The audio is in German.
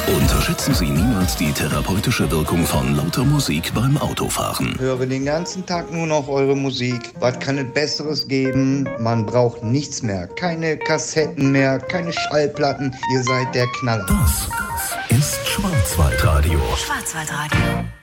Unterschätzen Sie niemals die therapeutische Wirkung von lauter Musik beim Autofahren. Höre den ganzen Tag nur noch eure Musik. Was kann es Besseres geben? Man braucht nichts mehr. Keine Kassetten mehr, keine Schallplatten. Ihr seid der Knaller. Das ist Schwarzwaldradio. Schwarzwaldradio.